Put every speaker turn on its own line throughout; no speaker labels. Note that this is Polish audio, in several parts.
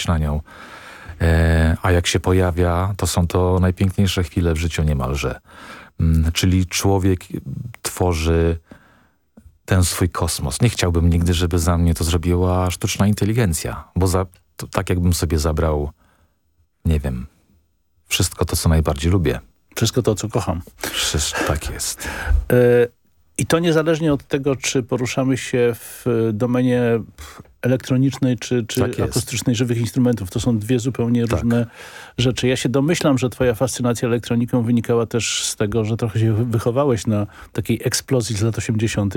na nią. A jak się pojawia, to są to najpiękniejsze chwile w życiu niemalże. Czyli człowiek tworzy ten swój kosmos. Nie chciałbym nigdy, żeby za mnie to zrobiła sztuczna inteligencja, bo to tak jakbym sobie zabrał, nie wiem, wszystko to, co najbardziej lubię.
Wszystko to, co kocham.
Tak jest.
I to niezależnie od tego, czy poruszamy się w domenie elektronicznej, czy
Tak
akustycznej żywych instrumentów. To są dwie zupełnie różne rzeczy. Ja się domyślam, że twoja fascynacja elektroniką wynikała też z tego, że trochę się wychowałeś na takiej eksplozji z lat 80.,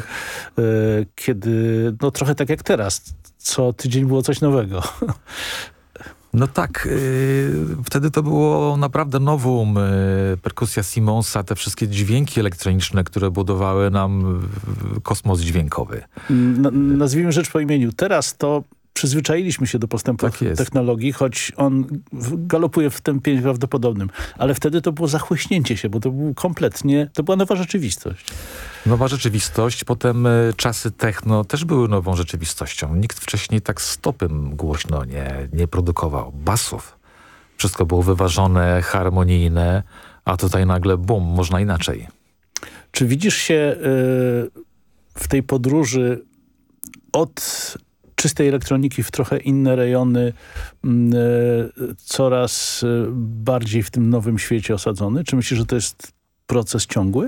kiedy no trochę tak jak teraz, co tydzień było coś nowego.
No tak, wtedy to było naprawdę nowum. Perkusja Simonsa, te wszystkie dźwięki elektroniczne, które budowały nam kosmos dźwiękowy.
Nazwijmy rzecz po imieniu. Teraz to przyzwyczailiśmy się do postępów technologii, choć on galopuje w tempie nieprawdopodobnym. Ale wtedy to było zachłyśnięcie się, bo to był to była nowa rzeczywistość.
Nowa rzeczywistość, potem czasy techno też były nową rzeczywistością. Nikt wcześniej tak stopem głośno nie produkował basów. Wszystko było wyważone, harmonijne, a tutaj nagle bum, można inaczej.
Czy widzisz się w tej podróży od czystej elektroniki w trochę inne rejony, coraz bardziej w tym nowym świecie osadzony? Czy myślisz, że to jest proces ciągły?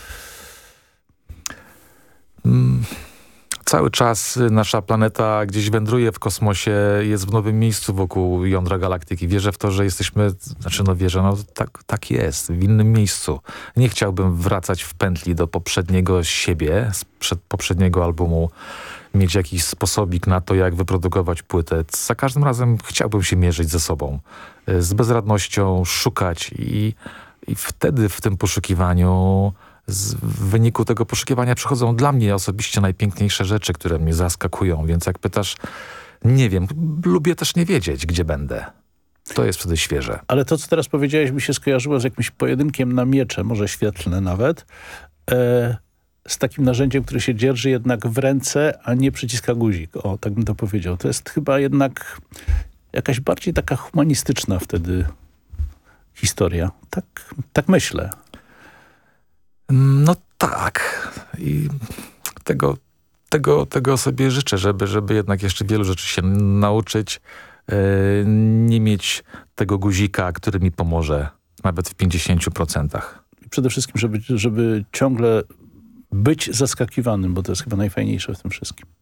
Cały czas nasza planeta gdzieś wędruje w kosmosie, jest w nowym miejscu wokół jądra galaktyki. Wierzę w to, że jesteśmy, tak jest, w innym miejscu. Nie chciałbym wracać w pętli do poprzedniego siebie, sprzed poprzedniego albumu, mieć jakiś sposobik na to, jak wyprodukować płytę. Za każdym razem chciałbym się mierzyć ze sobą, z bezradnością, szukać i wtedy w tym poszukiwaniu, w wyniku tego poszukiwania przychodzą dla mnie osobiście najpiękniejsze rzeczy, które mnie zaskakują. Więc jak pytasz, nie wiem, lubię też nie wiedzieć, gdzie będę. To jest wtedy świeże.
Ale to, co teraz powiedziałeś, mi się skojarzyło z jakimś pojedynkiem na miecze, może świetlne nawet, z takim narzędziem, które się dzierży jednak w ręce, a nie przyciska guzik. O, tak bym to powiedział. To jest chyba jednak jakaś bardziej taka humanistyczna wtedy historia. Tak myślę.
No tak. I tego sobie życzę, żeby jednak jeszcze wielu rzeczy się nauczyć. Nie mieć tego guzika, który mi pomoże nawet w 50%.
I przede wszystkim, żeby ciągle być zaskakiwanym, bo to jest chyba najfajniejsze w tym wszystkim.